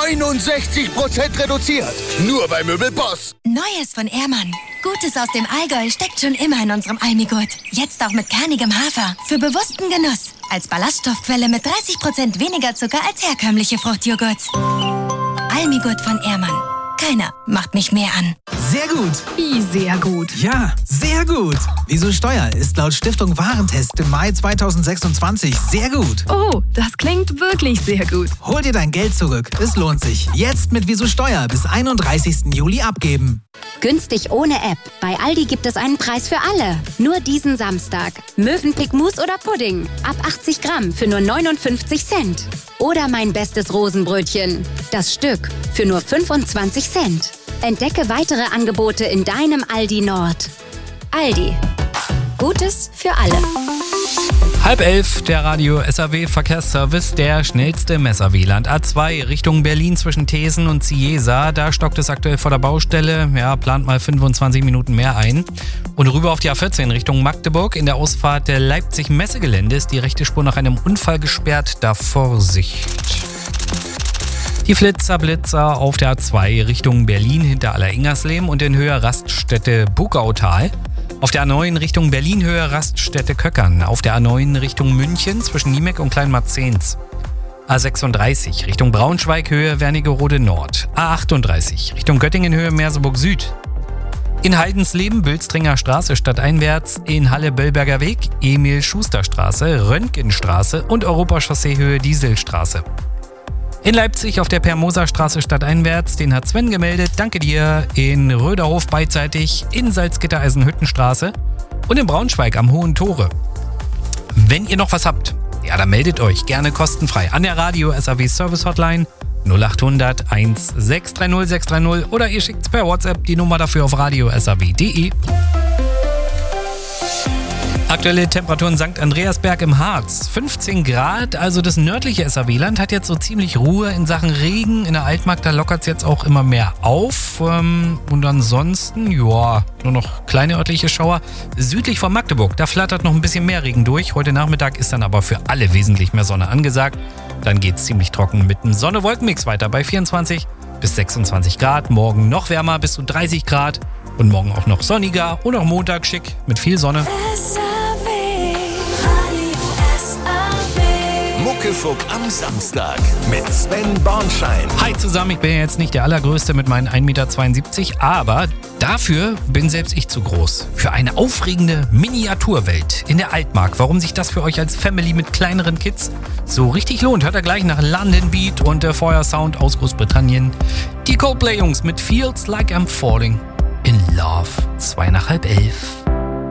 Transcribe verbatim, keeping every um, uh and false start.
neunundsechzig Prozent reduziert. Nur bei Möbelboss. Neues von Ehrmann. Gutes aus dem Allgäu steckt schon immer in unserem Almigurt. Jetzt auch mit kernigem Hafer. Für bewussten Genuss. Als Ballaststoffquelle mit dreißig Prozent weniger Zucker als herkömmliche Fruchtjoghurts. Almigurt von Ehrmann. Keiner macht mich mehr an. Sehr gut. Wie sehr gut? Ja, sehr gut. Wieso Steuer ist laut Stiftung Warentest im Mai zweitausendsechsundzwanzig sehr gut. Oh, das klingt wirklich sehr gut. Hol dir dein Geld zurück. Es lohnt sich. Jetzt mit Wieso Steuer bis einunddreißigsten Juli abgeben. Günstig ohne App. Bei Aldi gibt es einen Preis für alle. Nur diesen Samstag. Mövenpick Mousse oder Pudding. Ab achtzig Gramm für nur neunundfünfzig Cent. Oder mein bestes Rosenbrötchen. Das Stück für nur fünfundzwanzig Cent. Entdecke weitere Angebote in deinem Aldi Nord. Aldi. Gutes für alle. Halb elf, der Radio S A W Verkehrsservice, der schnellste Messer-Wieland. A zwei Richtung Berlin zwischen Thesen und Cieza. Da stockt es aktuell vor der Baustelle. Ja, plant mal fünfundzwanzig Minuten mehr ein. Und rüber auf die A vierzehn Richtung Magdeburg. In der Ausfahrt der Leipzig-Messegelände ist die rechte Spur nach einem Unfall gesperrt. Da Vorsicht. Die Flitzer-Blitzer auf der A zwei Richtung Berlin hinter Aller-Ingersleben und in Höhe Raststätte Bugautal. Auf der A neun Richtung Berlin Höhe Raststätte Köckern. Auf der A neun Richtung München zwischen Niemek und Kleinmarzens. A sechsunddreißig Richtung Braunschweig Höhe Wernigerode Nord. A achtunddreißig Richtung Göttingen Höhe Merseburg Süd. In Heidensleben Bülstringer Straße stadteinwärts, in Halle-Böllberger Weg, Emil-Schuster-Straße, Röntgenstraße und Europachaussee Höhe Dieselstraße. In Leipzig auf der Per-Moser-Straße stadteinwärts, den hat Sven gemeldet, danke dir. In Röderhof beidseitig, in Salzgitter-Eisenhüttenstraße und in Braunschweig am Hohen Tore. Wenn ihr noch was habt, ja, dann meldet euch gerne kostenfrei an der Radio S A W Service Hotline null achthundert eins sechs drei null sechs drei null oder ihr schickt's per WhatsApp, die Nummer dafür auf radio s a w punkt de. Aktuelle Temperaturen Sankt Andreasberg im Harz. fünfzehn Grad, also das nördliche S A W-Land hat jetzt so ziemlich Ruhe in Sachen Regen. In der Altmark, da lockert es jetzt auch immer mehr auf. Und ansonsten, ja, nur noch kleine örtliche Schauer. Südlich von Magdeburg, da flattert noch ein bisschen mehr Regen durch. Heute Nachmittag ist dann aber für alle wesentlich mehr Sonne angesagt. Dann geht es ziemlich trocken mit einem Sonne-Wolken-Mix weiter bei vierundzwanzig bis sechsundzwanzig Grad. Morgen noch wärmer bis zu dreißig Grad. Und morgen auch noch sonniger und auch Montag schick mit viel Sonne. Muckefuck am Samstag mit Sven Bornschein. Hi zusammen, ich bin ja jetzt nicht der Allergrößte mit meinen ein Meter zweiundsiebzig, aber dafür bin selbst ich zu groß. Für eine aufregende Miniaturwelt in der Altmark. Warum sich das für euch als Family mit kleineren Kids so richtig lohnt, hört ihr gleich nach London Beat und der Feuersound aus Großbritannien. Die Coldplay-Jungs mit Feels Like I'm Falling in Love. Zwei nach halb elf.